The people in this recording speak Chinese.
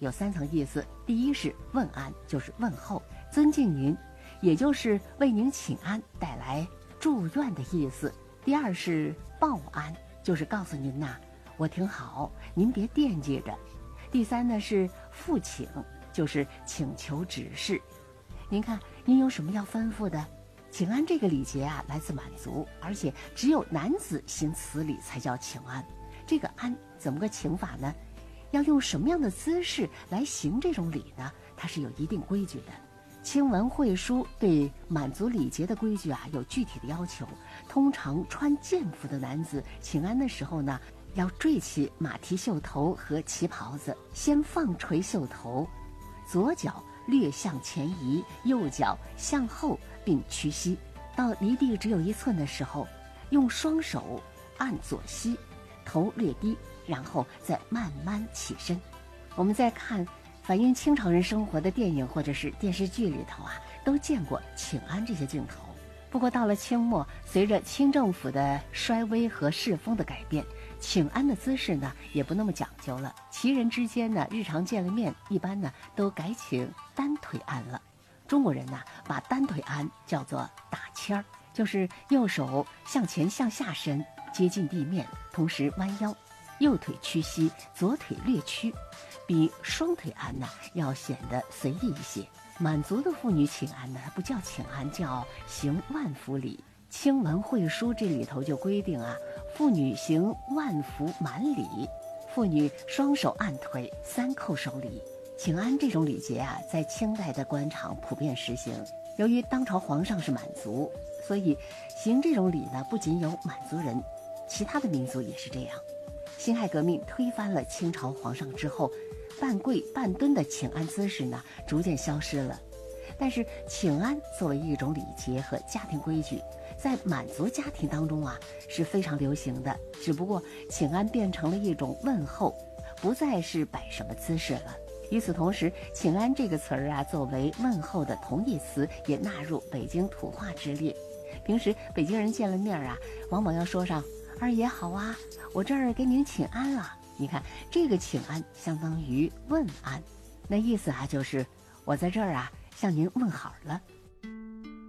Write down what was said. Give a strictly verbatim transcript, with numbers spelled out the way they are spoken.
有三层意思。第一是问安，就是问候，尊敬您，也就是为您请安，带来祝愿的意思。第二是报安，就是告诉您呐、啊，我挺好，您别惦记着。第三呢是复请，就是请求指示。您看，您有什么要吩咐的？请安这个礼节啊，来自满族，而且只有男子行此礼才叫请安。这个安怎么个请法呢？要用什么样的姿势来行这种礼呢？它是有一定规矩的。清文会书对满族礼节的规矩啊有具体的要求。通常穿剑服的男子请安的时候呢，要坠起马蹄袖头和旗袍子，先放垂袖头，左脚略向前移，右脚向后并屈膝，到离地只有一寸的时候，用双手按左膝，头略低，然后再慢慢起身。我们再看反映清朝人生活的电影或者是电视剧里头啊，都见过请安这些镜头。不过到了清末，随着清政府的衰微和世风的改变，请安的姿势呢也不那么讲究了。旗人之间呢，日常见了面，一般呢都改请单腿安了。中国人呢把单腿安叫做打签儿，就是右手向前向下伸，接近地面，同时弯腰，右腿屈膝，左腿略屈，比双腿安呢要显得随意一些。满族的妇女请安呢，不叫请安，叫行万福礼。清文会书这里头就规定啊，妇女行万福满礼，妇女双手按腿，三叩首礼。请安这种礼节啊，在清代的官场普遍实行。由于当朝皇上是满族，所以行这种礼呢，不仅有满族人，其他的民族也是这样。辛亥革命推翻了清朝皇上之后，半跪半蹲的请安姿势呢，逐渐消失了。但是请安作为一种礼节和家庭规矩，在满族家庭当中啊是非常流行的。只不过请安变成了一种问候，不再是摆什么姿势了。与此同时，请安这个词儿啊，作为问候的同义词，也纳入北京土话之列。平时北京人见了面啊，往往要说上二爷好啊，我这儿给您请安了。你看这个请安相当于问安，那意思啊就是我在这儿啊向您问好了。